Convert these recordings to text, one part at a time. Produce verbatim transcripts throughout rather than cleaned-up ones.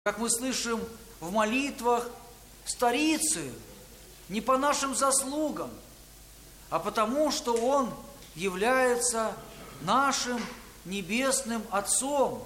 Как мы слышим в молитвах, старицею, не по нашим заслугам, а потому, что Он является нашим небесным Отцом.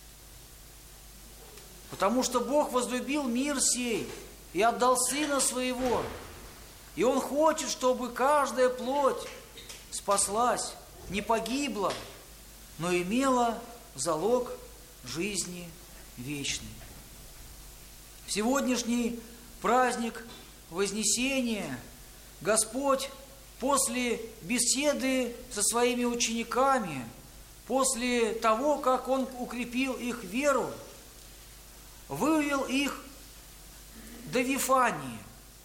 Потому что Бог возлюбил мир сей и отдал Сына Своего. И Он хочет, чтобы каждая плоть спаслась, не погибла, но имела залог жизни вечной. В сегодняшний праздник Вознесения Господь после беседы со своими учениками, после того, как Он укрепил их веру, вывел их до Вифании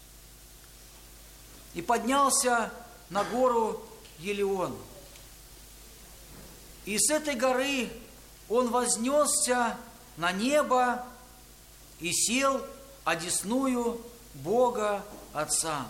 и поднялся на гору Елеон. И с этой горы Он вознесся на небо и сел одесную Бога Отца.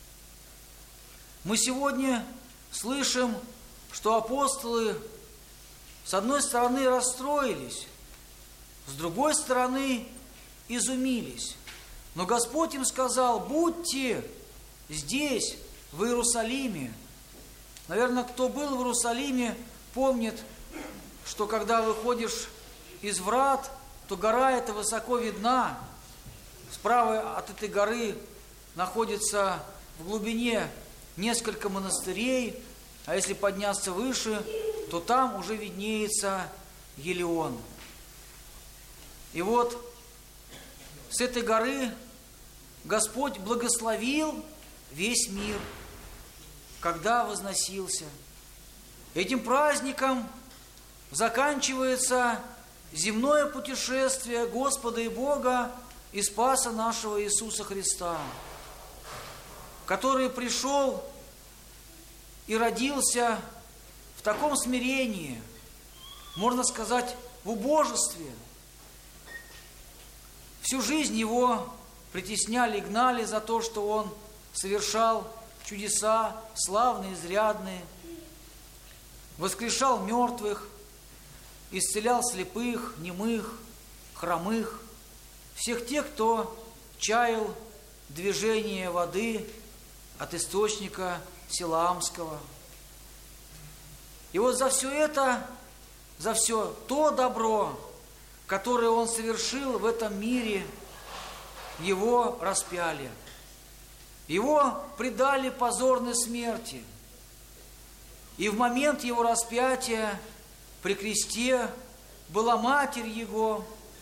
Мы сегодня слышим, что апостолы с одной стороны расстроились, с другой стороны изумились. Но Господь им сказал: будьте здесь, в Иерусалиме. Наверное, кто был в Иерусалиме, помнит, что когда выходишь из врат, то гора эта высоко видна. Справа от этой горы находится в глубине несколько монастырей, а если подняться выше, то там уже виднеется Елеон. И вот с этой горы Господь благословил весь мир, когда возносился. Этим праздником заканчивается земное путешествие Господа и Бога и Спаса нашего Иисуса Христа, который пришел и родился в таком смирении, можно сказать, в убожестве. Всю жизнь Его притесняли и гнали за то, что Он совершал чудеса славные, изрядные, воскрешал мертвых, исцелял слепых, немых, хромых, всех тех, кто чаял движение воды от источника Силаамского. И вот за все это, за все то добро, которое Он совершил в этом мире, Его распяли. Его предали позорной смерти. И в момент Его распятия при кресте была матерь Его,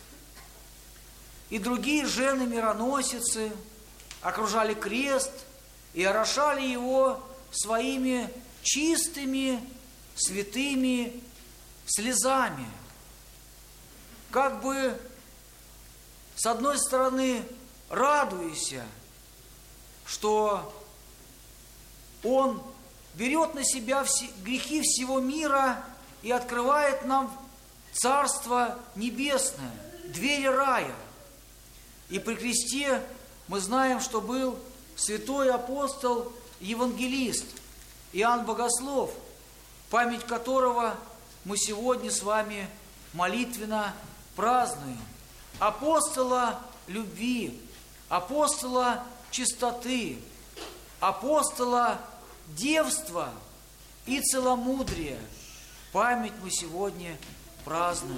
и другие жены-мироносицы окружали крест и орошали Его своими чистыми, святыми слезами. Как бы, с одной стороны, радуясь, что Он берет на себя все грехи всего мира и открывает нам Царство Небесное, двери рая. И при кресте мы знаем, что был святой апостол, евангелист Иоанн Богослов, память которого мы сегодня с вами молитвенно празднуем. Апостола любви, апостола чистоты, апостола девства и целомудрия. Память мы сегодня празднуем.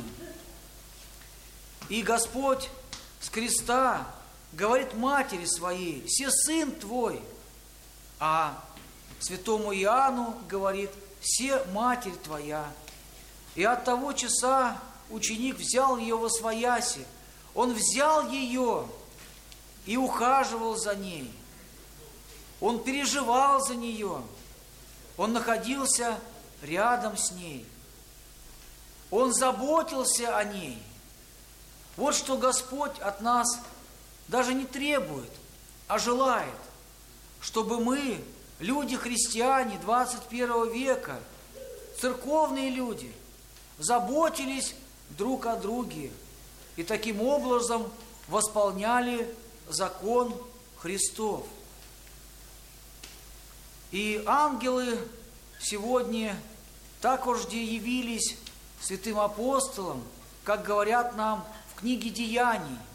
И Господь с креста говорит матери своей: «Се сын твой», а святому Иоанну говорит: «Се матерь твоя». И от того часа ученик взял ее восвояси. Он взял ее и ухаживал за ней. Он переживал за нее. Он находился рядом с ней. Он заботился о ней. Вот что Господь от нас даже не требует, а желает, чтобы мы, люди-христиане двадцать первого века, церковные люди, заботились друг о друге и таким образом восполняли закон Христов. И ангелы сегодня также явились святым апостолам, как говорят нам в книге Деяний